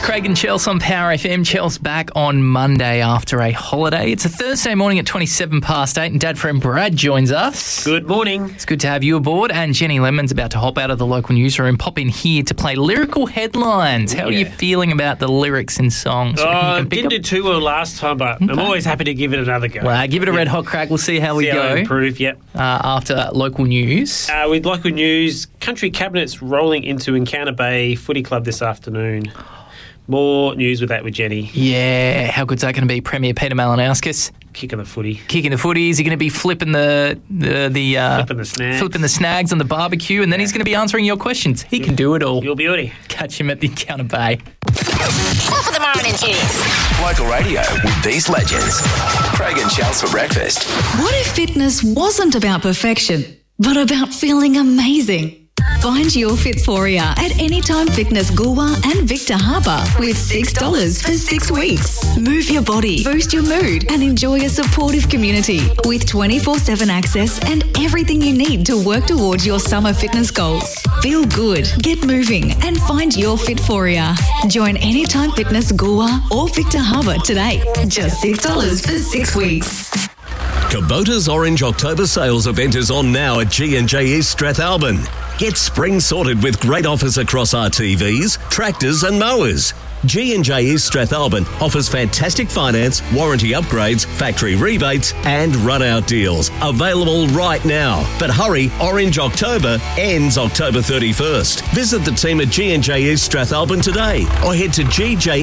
Craig and Chels on Power FM. Chels back on Monday after a holiday. It's a Thursday morning at 27 past 8 and dad friend Brad joins us. Good morning. It's good to have you aboard, and Jenny Lemon's about to hop out of the local newsroom, pop in here to play lyrical headlines. How are you feeling about the lyrics in songs? Didn't do too well last time, but I'm always happy to give it another go. Well, give it a red hot crack. We'll see how we go. How we improve, after local news. With local news, Country Cabinet's rolling into Encounter Bay Footy Club this afternoon. More news with that with Jenny. Yeah, how good's that going to be? Premier Peter Malinauskas kicking the footy. Kicking the footy. Is he going to be flipping the flipping the snags on the barbecue, and then he's going to be answering your questions? He can do it all. You'll be ready. Catch him at the Encounter Bay. Top of the morning team. Local radio with these legends. Craig and Chels for breakfast. What if fitness wasn't about perfection, but about feeling amazing? Find your Fitforia at Anytime Fitness Goolwa and Victor Harbour with $6 for 6 weeks. Move your body, boost your mood and enjoy a supportive community with 24/7 access and everything you need to work towards your summer fitness goals. Feel good, get moving and find your Fitforia. Join Anytime Fitness Goolwa or Victor Harbour today. Just $6 for 6 weeks. Kubota's Orange October sales event is on now at G&J East Strathalbyn. Get spring sorted with great offers across RTVs, tractors and mowers. G&J East Strathalbyn offers fantastic finance, warranty upgrades, factory rebates and run-out deals. Available right now. But hurry, Orange October ends October 31st. Visit the team at G&J East Strathalbyn today or head to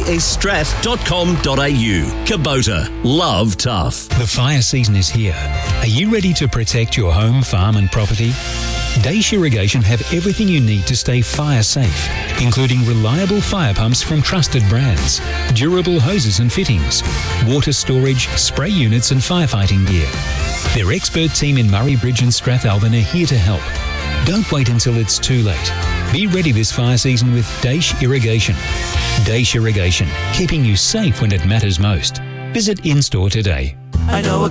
gjeaststrath.com.au. Kubota. Love tough. The fire season is here. Are you ready to protect your home, farm and property? Daesh Irrigation have everything you need to stay fire safe, including reliable fire pumps from trusted brands, durable hoses and fittings, water storage, spray units and firefighting gear. Their expert team in Murray Bridge and Strathalbyn are here to help. Don't wait until it's too late. Be ready this fire season with Daesh Irrigation. Daesh Irrigation, keeping you safe when it matters most. Visit in-store today. I know